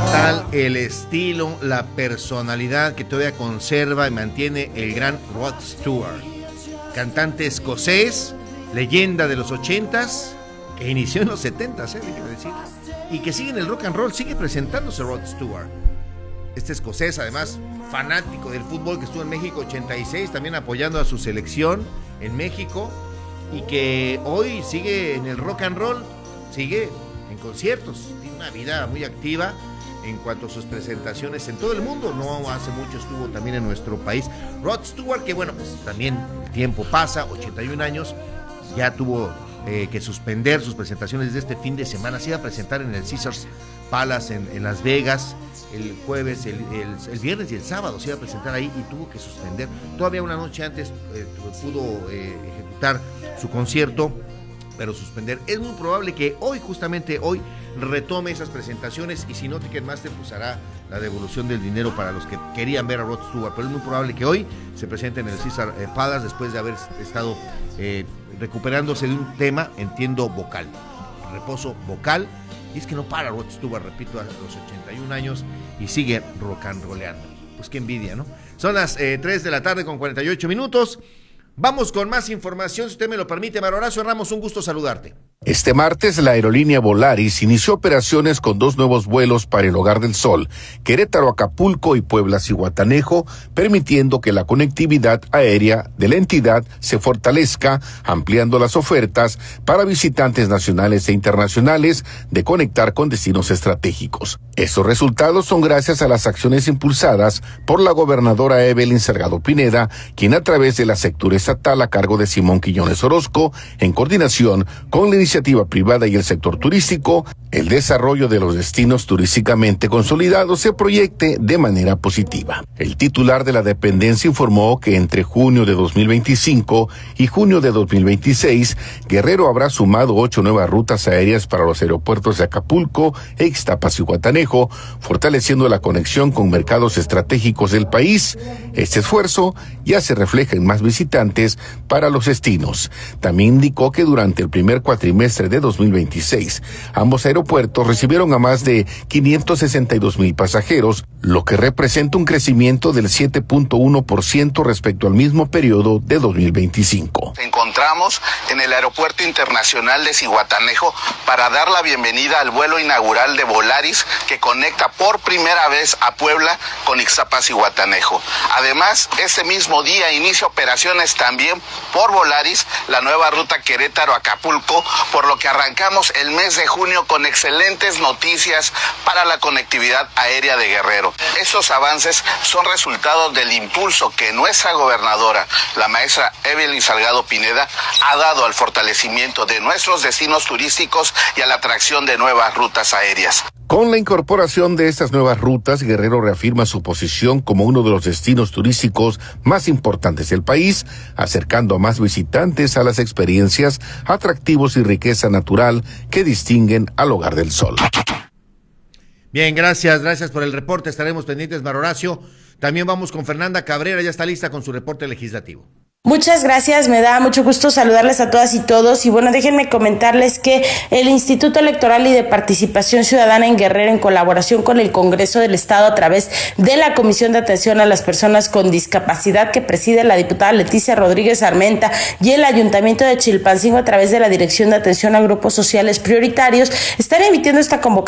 tal el estilo, la personalidad que todavía conserva y mantiene el gran Rod Stewart, cantante escocés, leyenda de los 80s, que inició en los 70s, déjeme decir, y que sigue en el rock and roll, sigue presentándose Rod Stewart. Este escocés, además, fanático del fútbol, que estuvo en México 86, también apoyando a su selección en México, y que hoy sigue en el rock and roll, sigue en conciertos, tiene una vida muy activa en cuanto a sus presentaciones en todo el mundo. No hace mucho estuvo también en nuestro país Rod Stewart, que bueno, pues también el tiempo pasa, 81 años, ya tuvo que suspender sus presentaciones desde este fin de semana. Se iba a presentar en el Caesars Palace en Las Vegas el jueves, el viernes y el sábado se iba a presentar ahí y tuvo que suspender. Todavía una noche antes pudo ejecutar su concierto, pero suspender. Es muy probable que hoy, justamente hoy, retome esas presentaciones, y si no, Ticketmaster pues hará la devolución del dinero para los que querían ver a Rod Stewart, pero es muy probable que hoy se presente en el Caesars Palace después de haber estado recuperándose de un tema, entiendo, vocal, reposo vocal, y es que no para Rod Stewart, repito, a los 81 años y sigue rock and rolleando. Pues qué envidia, ¿no? Son las 3 de la tarde con 48 minutos. Vamos con más información, si usted me lo permite. Mario Horacio Ramos, un gusto saludarte. Este martes, la aerolínea Volaris inició operaciones con 2 nuevos vuelos para el Hogar del Sol, Querétaro, Acapulco y Puebla, Zihuatanejo, permitiendo que la conectividad aérea de la entidad se fortalezca, ampliando las ofertas para visitantes nacionales e internacionales de conectar con destinos estratégicos. Estos resultados son gracias a las acciones impulsadas por la gobernadora Evelyn Salgado Pineda, quien a través de la sectura estatal a cargo de Simón Quiñones Orozco, en coordinación con la iniciativa privada y el sector turístico, el desarrollo de los destinos turísticamente consolidados se proyecte de manera positiva. El titular de la dependencia informó que entre junio de 2025 y junio de 2026, Guerrero habrá sumado 8 nuevas rutas aéreas para los aeropuertos de Acapulco e Ixtapas-Zihuatanejo, fortaleciendo la conexión con mercados estratégicos del país. Este esfuerzo ya se refleja en más visitantes para los destinos. También indicó que durante el primer cuatrimestre de 2026, ambos aeropuertos recibieron a más de 562,000 pasajeros, lo que representa un crecimiento del 7.1% respecto al mismo periodo de 2025. Nos encontramos en el Aeropuerto Internacional de Zihuatanejo para dar la bienvenida al vuelo inaugural de Volaris, que conecta por primera vez a Puebla con Ixtapas-Zihuatanejo. Además, este mismo día inicia operaciones también por Volaris la nueva ruta Querétaro-Acapulco, por lo que arrancamos el mes de junio con excelentes noticias para la conectividad aérea de Guerrero. Estos avances son resultado del impulso que nuestra gobernadora, la maestra Evelyn Salgado Pineda, ha dado al fortalecimiento de nuestros destinos turísticos y a la atracción de nuevas rutas aéreas. Con la incorporación de estas nuevas rutas, Guerrero reafirma su posición como uno de los destinos turísticos más importantes del país, acercando a más visitantes a las experiencias, atractivos y riqueza natural que distinguen al Hogar del Sol. Bien, gracias por el reporte, estaremos pendientes, Mario Horacio. También vamos con Fernanda Cabrera, ya está lista con su reporte legislativo. Muchas gracias, me da mucho gusto saludarles a todas y todos, y bueno, déjenme comentarles que el Instituto Electoral y de Participación Ciudadana en Guerrero, en colaboración con el Congreso del Estado a través de la Comisión de Atención a las Personas con Discapacidad que preside la diputada Leticia Rodríguez Armenta, y el Ayuntamiento de Chilpancingo a través de la Dirección de Atención a Grupos Sociales Prioritarios, están emitiendo esta convocatoria